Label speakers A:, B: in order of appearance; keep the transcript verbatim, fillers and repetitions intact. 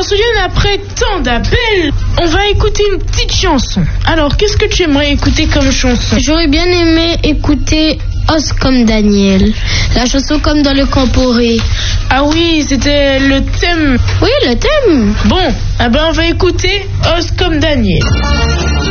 A: souvienne après tant d'appels. On va écouter une petite chanson. Alors, qu'est-ce que tu aimerais écouter comme chanson?
B: J'aurais bien aimé écouter Os comme Daniel, la chanson comme dans le Camporé.
A: Ah oui, c'était le thème.
B: Oui, le thème.
A: Bon, eh ben on va écouter Os comme Daniel.